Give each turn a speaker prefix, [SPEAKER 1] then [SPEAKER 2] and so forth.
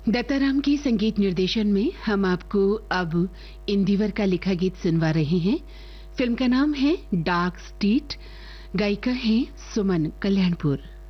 [SPEAKER 1] दत्ताराम के संगीत निर्देशन में हम आपको अब इंदिवर का लिखा गीत सुनवा रहे हैं। फिल्म का नाम है डार्क स्ट्रीट। गायिका हैं सुमन कल्याणपुर।